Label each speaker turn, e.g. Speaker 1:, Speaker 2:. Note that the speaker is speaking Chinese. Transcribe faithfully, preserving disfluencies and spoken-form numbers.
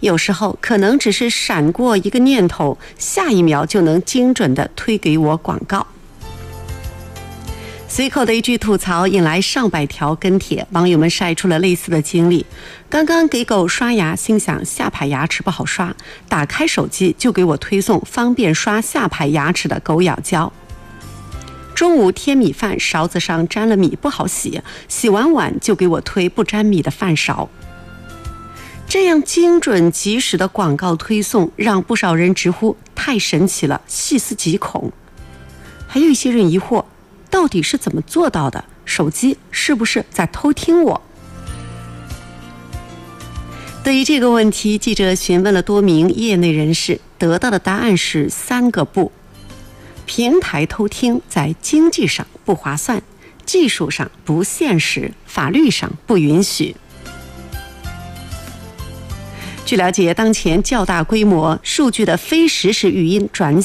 Speaker 1: 有时候可能只是闪过一个念头，下一秒就能精准地推给我广告。随口的一句吐槽引来上百条跟帖，网友们晒出了类似的经历。刚刚给狗刷牙，心想下排牙齿不好刷，打开手机就给我推送方便刷下排牙齿的狗咬胶。中午添米饭，勺子上沾了米不好洗，洗完碗就给我推不沾米的饭勺。这样精准及时的广告推送让不少人直呼太神奇了，细思极恐。还有一些人疑惑，到底是怎么做到的？手机是不是在偷听我？对于这个问题，记者询问了多名业内人士，得到的答案是三个不。平台偷听在经济上不划算，技术上不现实，法律上不允许。据了解，当前较大规模数据的非实时语音转